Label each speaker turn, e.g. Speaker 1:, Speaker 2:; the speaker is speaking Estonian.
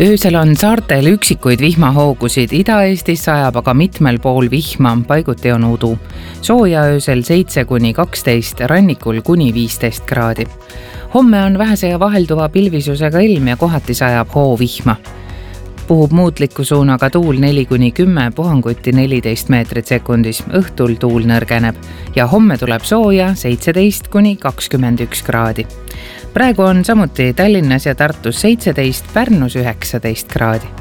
Speaker 1: Öösel on saartel üksikuid vihmahoogusid, Ida-Eestis sajab aga mitmel pool vihma, paiguti on udu. Sooja öösel 7–12, rannikul kuni 15 kraadi. Homme on vähese ja vahelduva pilvisusega ilm ja kohati sajab hoovihma. Puhub muutliku suunaga tuul 4–10, puhanguti 14 meetrit sekundis, õhtul tuul nõrgeneb ja homme tuleb sooja 17–21 kraadi. Praegu on samuti Tallinnas ja Tartus 17, Pärnus 19 kraadi.